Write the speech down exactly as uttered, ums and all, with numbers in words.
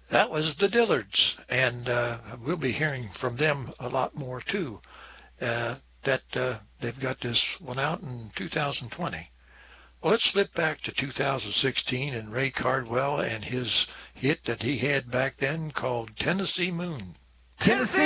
That was the Dillards, and uh, we'll be hearing from them a lot more too. Uh, that uh, they've got this one out in two thousand twenty. Well, let's slip back to two thousand sixteen and Ray Cardwell and his hit that he had back then called Tennessee Moon. Tennessee